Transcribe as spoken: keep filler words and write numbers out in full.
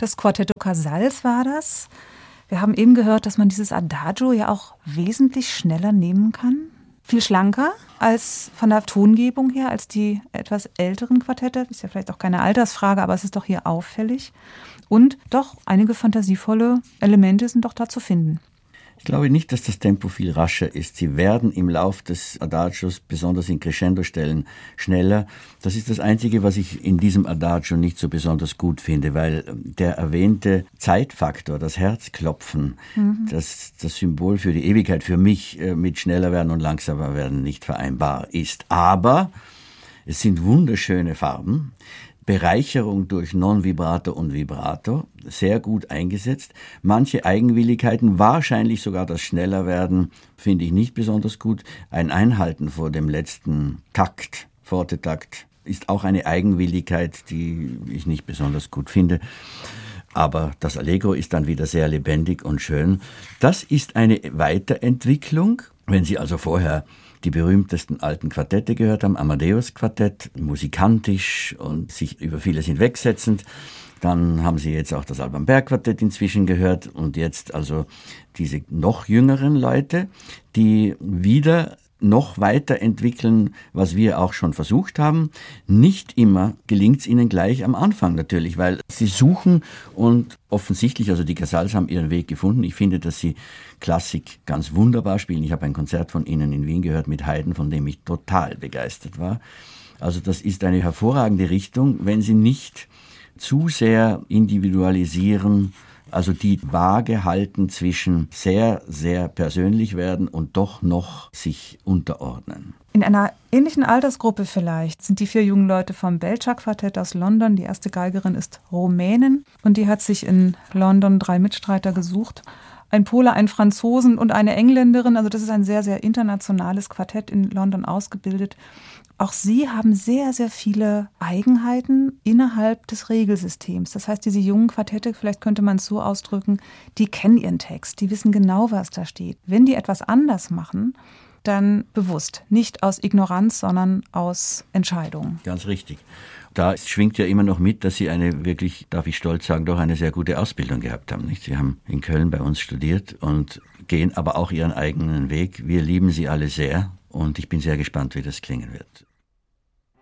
Das Quartetto Casals war das. Wir haben eben gehört, dass man dieses Adagio ja auch wesentlich schneller nehmen kann. Viel schlanker als von der Tongebung her als die etwas älteren Quartette. Ist ja vielleicht auch keine Altersfrage, aber es ist doch hier auffällig. Und doch einige fantasievolle Elemente sind doch da zu finden. Ich glaube nicht, dass das Tempo viel rascher ist. Sie werden im Lauf des Adagios, besonders in Crescendo-Stellen, schneller. Das ist das Einzige, was ich in diesem Adagio nicht so besonders gut finde, weil der erwähnte Zeitfaktor, das Herzklopfen, mhm. das, das Symbol für die Ewigkeit für mich mit schneller werden und langsamer werden nicht vereinbar ist. Aber es sind wunderschöne Farben. Bereicherung durch Non-Vibrato und Vibrato, sehr gut eingesetzt. Manche Eigenwilligkeiten, wahrscheinlich sogar das Schnellerwerden, finde ich nicht besonders gut. Ein Einhalten vor dem letzten Takt, Fortetakt, ist auch eine Eigenwilligkeit, die ich nicht besonders gut finde. Aber das Allegro ist dann wieder sehr lebendig und schön. Das ist eine Weiterentwicklung. Wenn Sie also vorher die berühmtesten alten Quartette gehört haben, Amadeus-Quartett, musikantisch und sich über vieles hinwegsetzend. Dann haben Sie jetzt auch das Alban Berg-Quartett inzwischen gehört und jetzt also diese noch jüngeren Leute, die wieder noch weiterentwickeln, was wir auch schon versucht haben. Nicht immer gelingt es ihnen gleich am Anfang natürlich, weil sie suchen und offensichtlich, also die Casals haben ihren Weg gefunden. Ich finde, dass sie Klassik ganz wunderbar spielen. Ich habe ein Konzert von ihnen in Wien gehört mit Haydn, von dem ich total begeistert war. Also das ist eine hervorragende Richtung, wenn sie nicht zu sehr individualisieren, also die Waage halten zwischen sehr, sehr persönlich werden und doch noch sich unterordnen. In einer ähnlichen Altersgruppe vielleicht sind die vier jungen Leute vom Belcher-Quartett aus London. Die erste Geigerin ist Rumänin und die hat sich in London drei Mitstreiter gesucht. Ein Pole, ein Franzosen und eine Engländerin. Also das ist ein sehr, sehr internationales Quartett in London ausgebildet. Auch sie haben sehr, sehr viele Eigenheiten innerhalb des Regelsystems. Das heißt, diese jungen Quartette, vielleicht könnte man es so ausdrücken, die kennen ihren Text, die wissen genau, was da steht. Wenn die etwas anders machen, dann bewusst, nicht aus Ignoranz, sondern aus Entscheidung. Ganz richtig. Da schwingt ja immer noch mit, dass Sie eine wirklich, darf ich stolz sagen, doch eine sehr gute Ausbildung gehabt haben. Nicht? Sie haben in Köln bei uns studiert und gehen aber auch Ihren eigenen Weg. Wir lieben Sie alle sehr und ich bin sehr gespannt, wie das klingen wird.